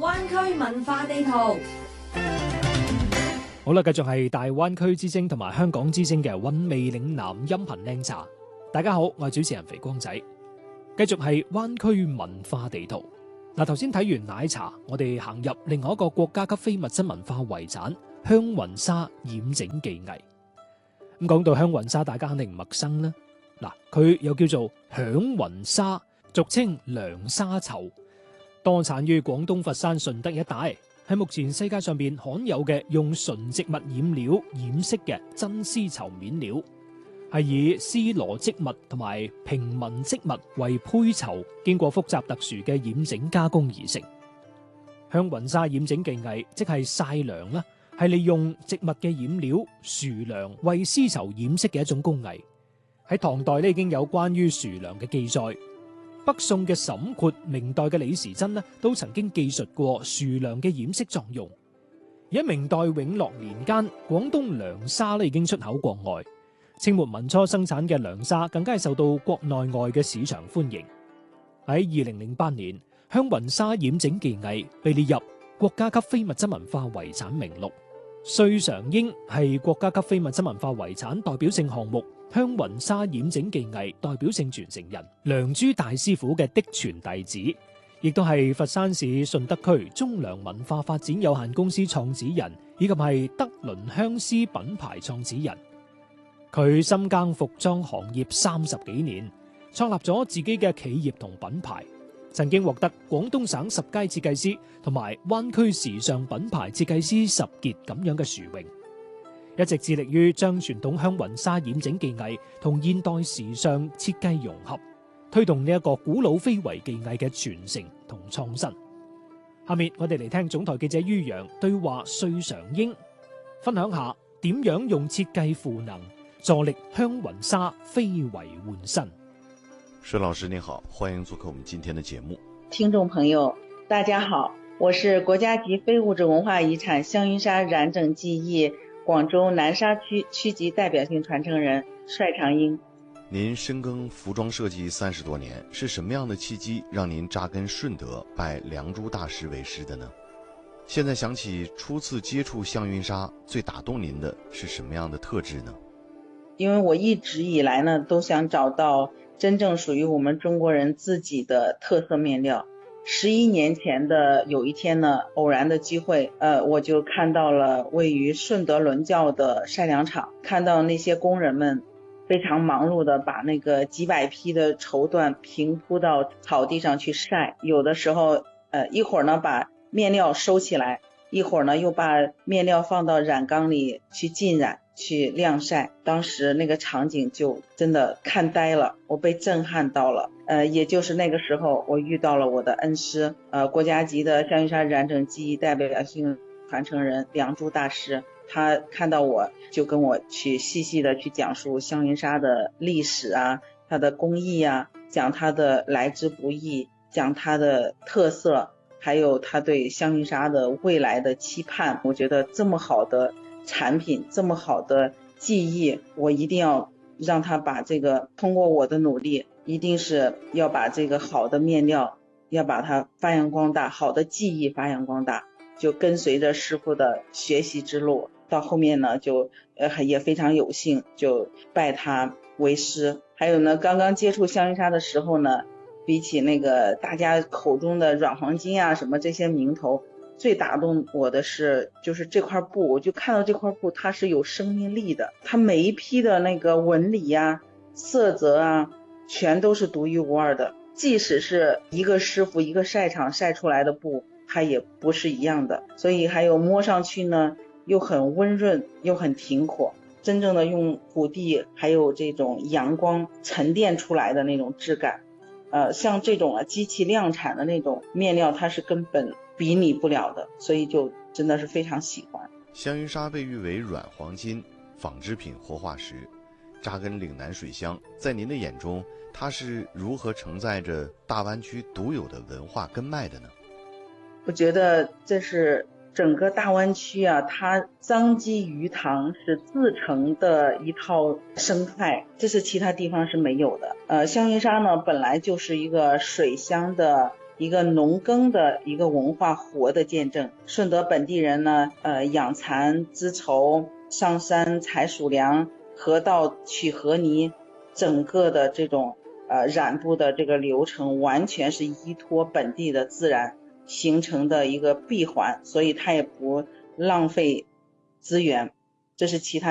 灣區文化地圖。 好啦，繼續係大灣區之聲同埋香港之聲嘅韻味嶺南音頻靚茶。大家好，我係主持人肥光仔。繼續係灣區文化地圖。嗱，頭先睇完奶茶，我哋行入另外一個國家級非物質文化遺產香雲紗染整技藝。咁講到香雲紗，大家肯定唔陌生啦。嗱，佢又叫做響雲紗，俗稱涼紗綢，多產於廣東佛山順德一帶。係目前世界上邊罕有嘅用純植物染料染色嘅真絲綢面料，係以絲羅織物同埋平紋織物為配綢，經過複雜特殊嘅染整加工而成。香雲紗染整技藝即係曬涼啦，係利用植物嘅染料殊涼為絲綢染色嘅一種工藝。喺唐代呢已經有關於殊涼嘅記載。北宋嘅沈括、明代嘅李時珍呢，都曾經記述過殊涼嘅染色作用。而喺明代永樂年間，廣東涼紗已經出口國外。清末民初生產嘅涼紗更加係受到國內外嘅市場歡迎。喺2008年，香雲紗染整技藝被列入國家級非物質文化遺產名錄。歲常英係國家級非物質文化遺產代表性項目香雲紗染整技藝代表性傳承人梁朱大師傅嘅嫡傳弟子，亦都係佛山市順德區中糧文化發展有限公司創始人，以及係德倫香絲品牌創始人。佢深耕服裝行業30幾年，創立咗自己嘅企業同品牌，曾經獲得廣東省10佳設計師同埋灣區時尚品牌設計師10傑咁樣嘅殊榮，一直致力於將傳統香雲紗染整技藝同現代時尚設計融合，推動呢一個古老非遺技藝嘅傳承同創新。下面我哋嚟聽總台記者于洋對話歲常英，分享下點樣用設計賦能助力香雲紗非遺換新。 水老師你好，歡迎做客我們今天的節目。 聽眾朋友大家好，我是國家級非物質文化遺產香雲紗染整技藝廣州南沙區區級代表性傳承人帥常英。 您深耕服裝設計30多年，是什麼樣的契機讓您扎根順德，拜梁朱大師為師的呢？現在想起初次接觸香雲紗，最打動您的是什麼樣的特質呢？ 因為我一直以來呢，都想找到真正屬於我們中國人自己的特色面料。11年前的有一天呢，偶然的機會，我就看到了位於順德倫教的曬涼場，看到那些工人們非常忙碌的把那個幾百匹的綢緞平鋪到草地上去曬，有的時候，一會兒呢把面料收起來，一會兒呢又把面料放到染缸裏去浸染。去晾曬，當時那個場景就真的看呆了，我被震撼到了。也就是那個時候，我遇到了我的恩師，國家級的香雲紗染整技藝代表性傳承人梁朱大師。他看到我就跟我去細細的去講述香雲紗的歷史啊，它的工藝啊，講它的來之不易，講它的特色，還有他對香雲紗的未來的期盼。我覺得這麼好的產品，這麼好的技藝，我一定要讓他把這個通過我的努力，一定是要把這個好的面料要把它發揚光大，好的技藝發揚光大，就跟隨着師傅的學習之路，到後面呢就也非常有幸就拜他為師。還有呢，剛剛接觸香雲紗的時候呢，比起那個大家口中的軟黃金啊什麼這些名頭，最打動我的是就是這塊布，我就看到這塊布它是有生命力的，它每一批的那個紋理啊、色澤啊，全都是獨一無二的。即使是一個師傅一個曬場曬出來的布，它也不是一樣的。所以還有摸上去呢又很溫潤又很挺火，真正的用土地還有這種陽光沉澱出來的那種質感。像這種機器量產的那種面料，它是根本比擬不了的，所以就真的是非常喜歡。 香雲紗被譽為軟黃金、紡織品活化石，扎根嶺南水鄉，在您的眼中，它是如何承載着大灣區獨有的文化根脈的呢？ 我覺得這是整個大灣區啊，它桑基魚塘是自成的一套生態，這是其他地方是沒有的。香雲紗呢本來就是一個水鄉的一个农耕的一个文化活的见证。顺德本地人呢，养蚕织绸，上山采蜀粮，河道取河泥，整个的这种染布的这个流程完全是依托本地的自然形成的一个闭环，所以它也不浪费资源，这是其他